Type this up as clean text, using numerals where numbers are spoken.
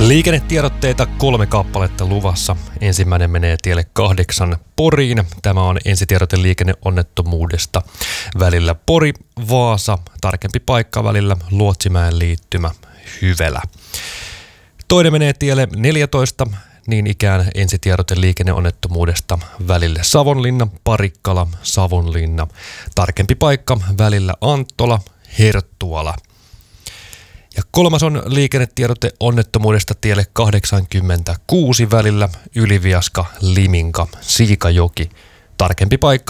Liikennetiedotteita 3 kappaletta luvassa. Ensimmäinen menee tielle 8 Poriin. Tämä on ensitiedote liikenneonnettomuudesta välillä Pori-Vaasa. Tarkempi paikka välillä Luotsimäen liittymä Hyvälä. Toinen menee tielle 14. Niin ikään ensitiedote liikenneonnettomuudesta välille Savonlinna, Parikkala, Savonlinna. Tarkempi paikka välillä Anttola, Herttuala. Ja kolmas on liikennetiedote onnettomuudesta tielle 86 välillä Yliviaska, Liminka, Siikajoki. Tarkempi paikka